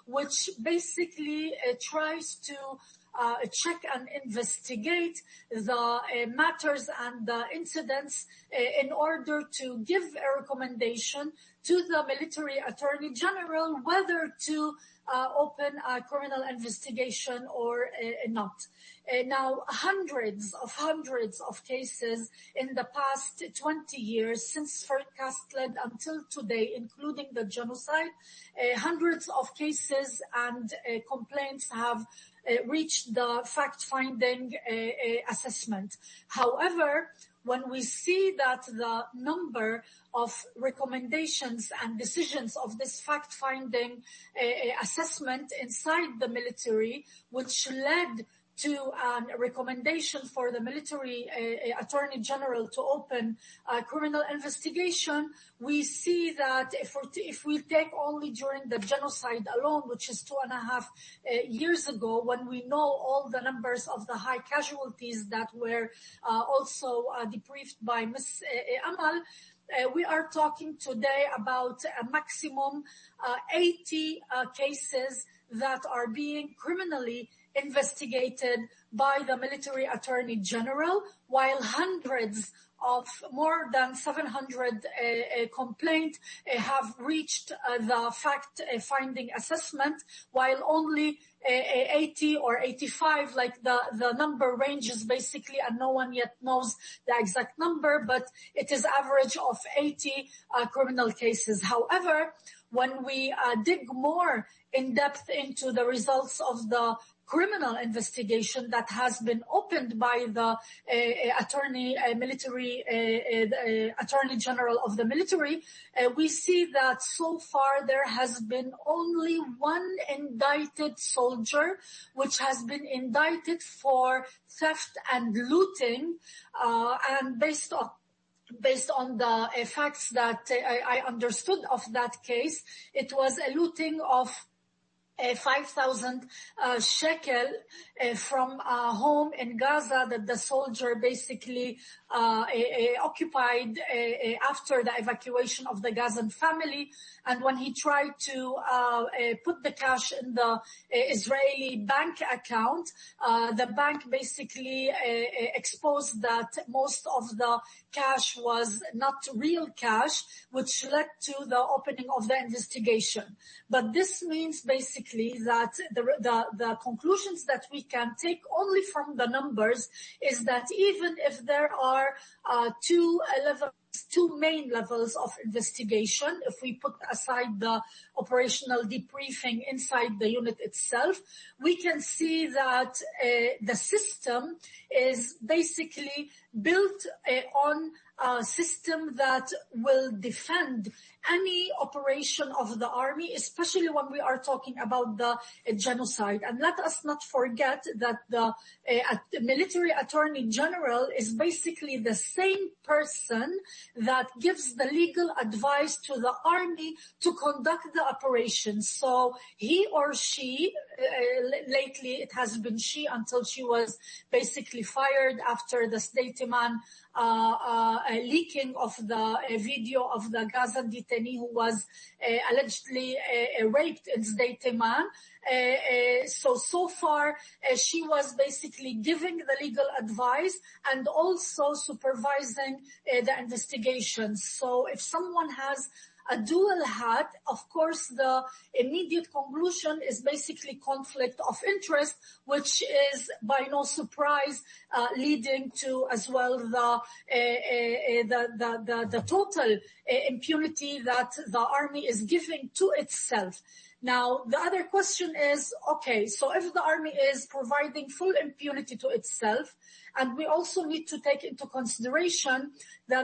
which basically tries to check and investigate the matters and the incidents in order to give a recommendation to the military attorney general whether to open a criminal investigation or not. Now, hundreds of cases in the past 20 years since Castlead until today, including the genocide, hundreds of cases and complaints have reached the fact-finding assessment. However, when we see that the number of recommendations and decisions of this fact-finding assessment inside the military, which led to a recommendation for the military attorney general to open a criminal investigation, we see that if we take only during the genocide alone, which is 2.5 years ago, when we know all the numbers of the high casualties that were also debriefed by Ms. Amal, we are talking today about a maximum 80 cases that are being criminally investigated by the military attorney general, while hundreds of more than 700 complaints have reached the fact-finding assessment, while only 80 or 85, like the number ranges basically, and no one yet knows the exact number, but it is average of 80 criminal cases. However, when we dig more in depth into the results of the criminal investigation that has been opened by the Attorney General of the military, we see that so far there has been only one indicted soldier, which has been indicted for theft and looting, and based on the facts that I understood of that case, it was a looting of 5,000 shekel from a home in Gaza that the soldier basically occupied after the evacuation of the Gazan family. And when he tried to put the cash in the Israeli bank account, the bank basically exposed that most of the cash was not real cash, which led to the opening of the investigation. But this means basically that the conclusions that we can take only from the numbers is that even if there are two main levels of investigation, if we put aside the operational debriefing inside the unit itself, we can see that the system is basically built on a system that will defend any operation of the army, especially when we are talking about the genocide. And let us not forget that the military attorney general is basically the same person that gives the legal advice to the army to conduct the operation. So he or she, lately it has been she until she was basically fired after the Sdeiteman leaking of the video of the Gazan detainee who was allegedly raped in Sdeiteman. So far, she was basically giving the legal advice and also supervising the investigations. So if someone has a dual hat, of course, the immediate conclusion is basically conflict of interest, which is by no surprise leading to as well the total impunity that the army is giving to itself. Now, the other question is, okay, so if the army is providing full impunity to itself, and we also need to take into consideration that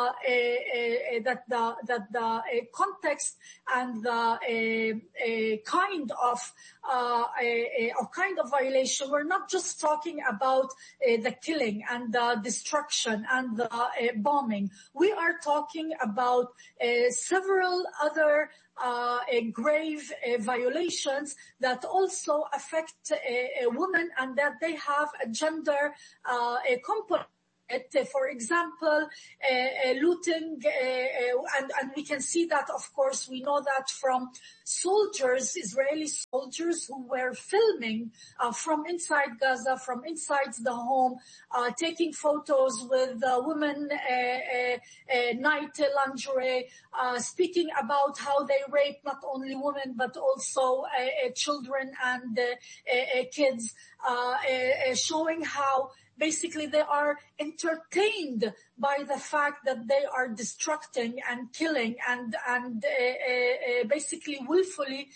the context and the kind of violation, we're not just talking about the killing and the destruction and the bombing. We are talking about several other grave violations that also affect women, and that they have a gender component for example, looting, and we can see that, of course, we know that from soldiers, Israeli soldiers who were filming from inside Gaza, from inside the home, taking photos with women, night lingerie, speaking about how they rape not only women but also children and kids, showing how basically they are entertained by the fact that they are destructing and killing and basically willfully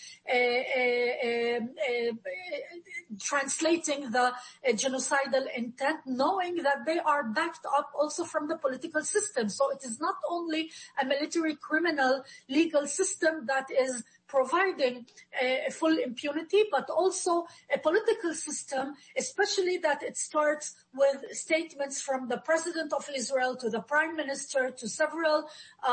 translating the genocidal intent, knowing that they are backed up also from the political system. So it is not only a military criminal legal system that is providing full impunity, but also a political system, especially that it starts with statements from the President of Israel to the Prime Minister to several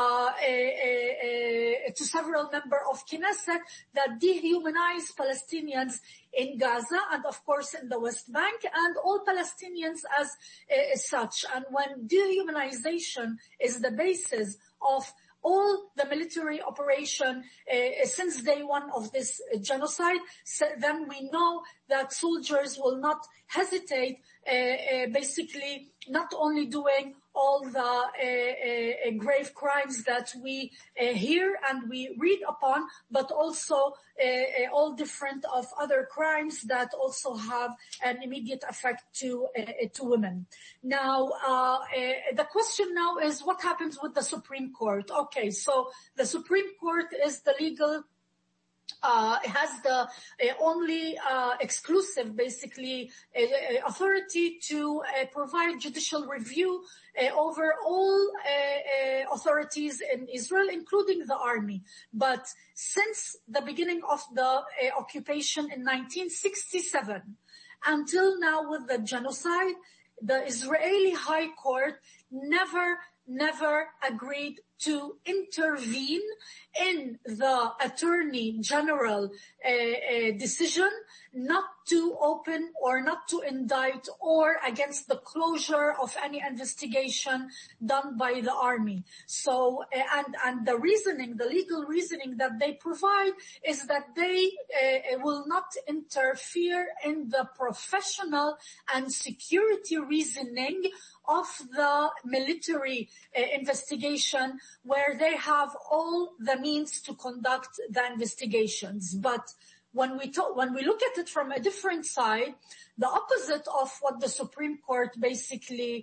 members of Knesset that dehumanize Palestinians in Gaza and of course in the West Bank and all Palestinians as such. And when dehumanization is the basis of all the military operation since day one of this genocide, then we know that soldiers will not hesitate, basically not only doing all the grave crimes that we hear and we read upon, but also all different of other crimes that also have an immediate effect to women. Now, the question now is what happens with the Supreme Court? Okay, so the Supreme Court is the legal has the only exclusive, basically, authority to provide judicial review over all authorities in Israel, including the army. But since the beginning of the occupation in 1967 until now with the genocide, the Israeli High Court never agreed to intervene in the Attorney General decision not to open or not to indict or against the closure of any investigation done by the army. So, and the reasoning, the legal reasoning that they provide is that they will not interfere in the professional and security reasoning of the military investigation, where they have all the means to conduct the investigations. But when we look at it from a different side, the opposite of what the Supreme Court basically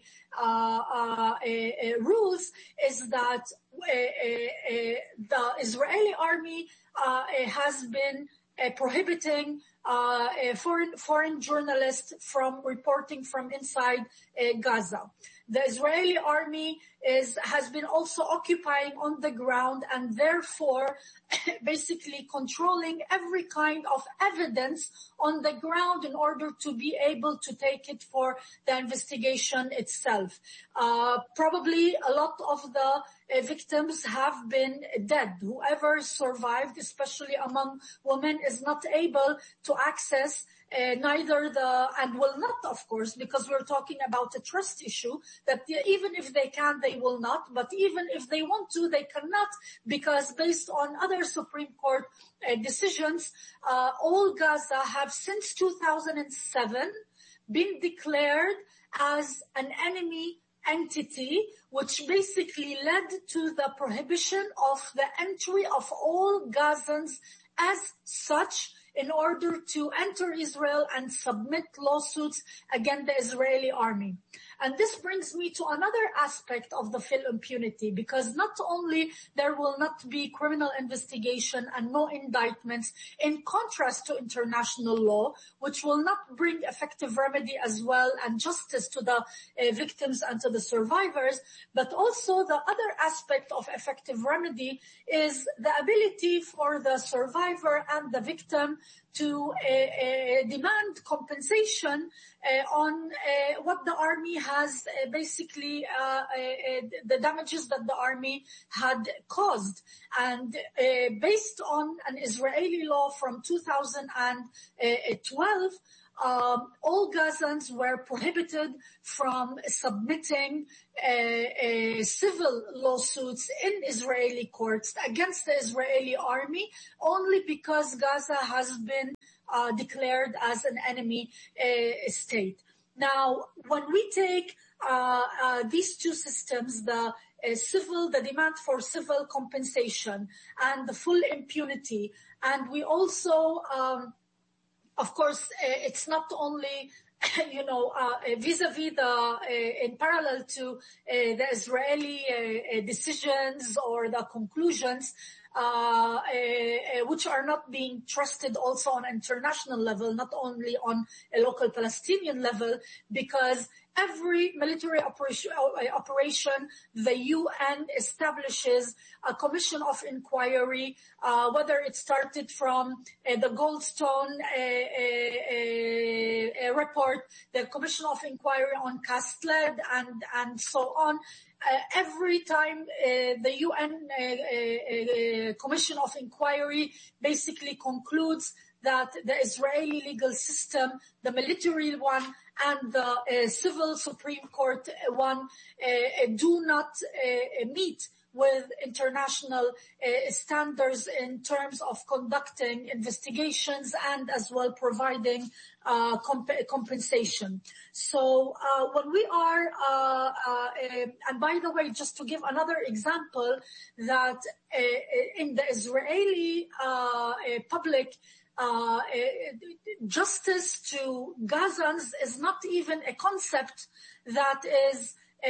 rules is that the Israeli army has been prohibiting foreign journalists from reporting from inside Gaza. The Israeli army has been also occupying on the ground and therefore basically controlling every kind of evidence on the ground in order to be able to take it for the investigation itself. Probably a lot of the victims have been dead. Whoever survived, especially among women, is not able to access neither and will not, of course, because we're talking about a trust issue, that even if they can, they will not, but even if they want to, they cannot, because based on other Supreme Court decisions, all Gaza have since 2007 been declared as an enemy entity, which basically led to the prohibition of the entry of all Gazans as such in order to enter Israel and submit lawsuits against the Israeli army. And this brings me to another aspect of the full impunity, because not only there will not be criminal investigation and no indictments, in contrast to international law, which will not bring effective remedy as well and justice to the victims and to the survivors, but also the other aspect of effective remedy is the ability for the survivor and the victim to demand compensation on what the army has basically the damages that the army had caused. And based on an Israeli law from 2012, all Gazans were prohibited from submitting civil lawsuits in Israeli courts against the Israeli army, only because Gaza has been declared as an enemy state. Now, when we take these two systems, the demand for civil compensation and the full impunity, and we also, of course, it's not only vis-a-vis in parallel to the Israeli decisions or the conclusions, which are not being trusted also on international level, not only on a local Palestinian level, because every military operation, the UN establishes a commission of inquiry, whether it started from the Goldstone report, the commission of inquiry on Castled, and so on. Every time the UN commission of inquiry basically concludes that the Israeli legal system, the military one, and the civil Supreme Court one do not meet with international standards in terms of conducting investigations and as well providing compensation. So when we are, and by the way, just to give another example, that in the Israeli public, justice to Gazans is not even a concept that is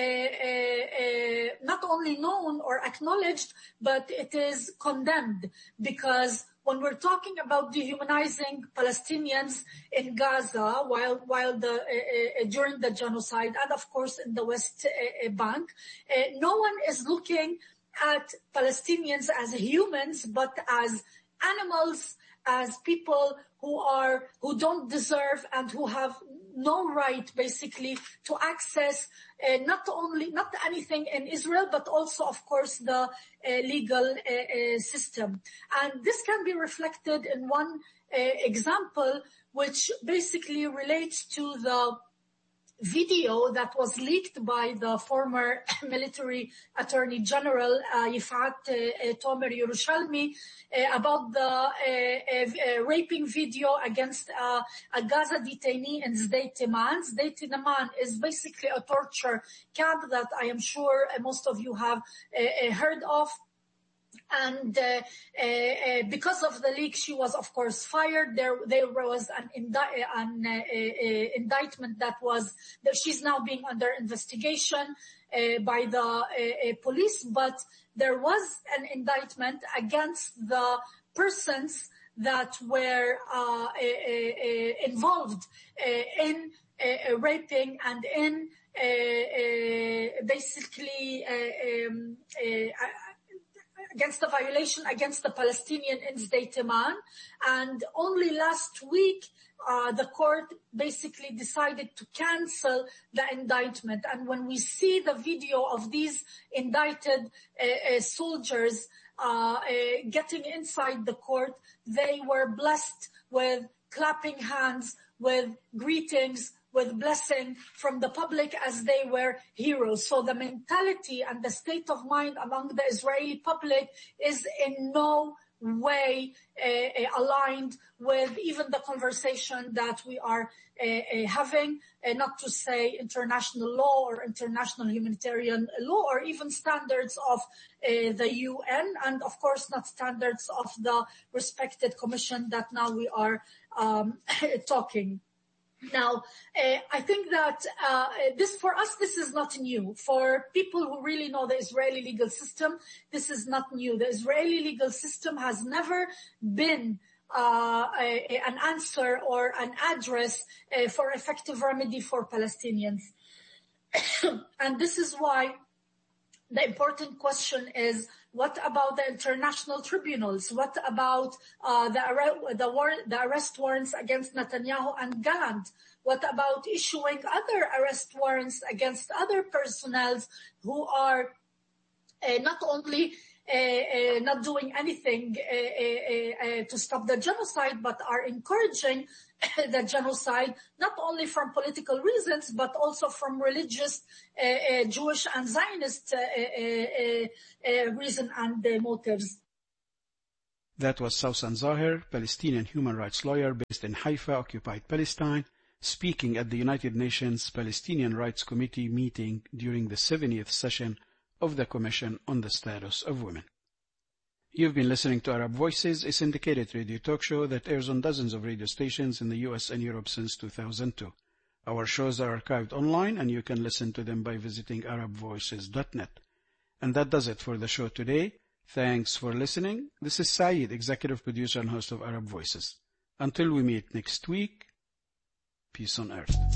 not only known or acknowledged, but it is condemned, because when we're talking about dehumanizing Palestinians in Gaza while during the genocide, and of course in the West Bank, no one is looking at Palestinians as humans, but as animals, as people who don't deserve and who have no right basically to access not anything in Israel, but also of course the legal system. And this can be reflected in one example, which basically relates to the video that was leaked by the former military attorney general Yifat Tomer Yerushalmi about the raping video against a Gaza detainee in Sdei Timan. Sdei Timan is basically a torture camp that I am sure most of you have heard of. And because of the leak, she was, of course, fired. There was an indictment that she's now being under investigation by the police. But there was an indictment against the persons that were involved in raping and in basically against the violation against the Palestinian in Sdei Timan. And only last week, the court basically decided to cancel the indictment. And when we see the video of these indicted soldiers getting inside the court, they were blessed with clapping hands, with greetings, with blessing from the public as they were heroes. So the mentality and the state of mind among the Israeli public is in no way aligned with even the conversation that we are having, not to say international law or international humanitarian law or even standards of the UN, and of course not standards of the respected commission that now we are talking. Now, I think that for us, this is not new. For people who really know the Israeli legal system, this is not new. The Israeli legal system has never been an answer or an address for effective remedy for Palestinians. And this is why the important question is, what about the international tribunals? What about the arrest warrants against Netanyahu and Gallant? What about issuing other arrest warrants against other personnel who are not only not doing anything to stop the genocide, but are encouraging the genocide, not only from political reasons, but also from religious, Jewish and Zionist reason and motives. That was Sausan Zahir, Palestinian human rights lawyer based in Haifa, occupied Palestine, speaking at the United Nations Palestinian Rights Committee meeting during the 70th session of the Commission on the Status of Women. You've been listening to Arab Voices, a syndicated radio talk show that airs on dozens of radio stations in the US and Europe since 2002. Our shows are archived online, and you can listen to them by visiting arabvoices.net. And that does it for the show today. Thanks for listening. This is Saeed, executive producer and host of Arab Voices. Until we meet next week, peace on earth.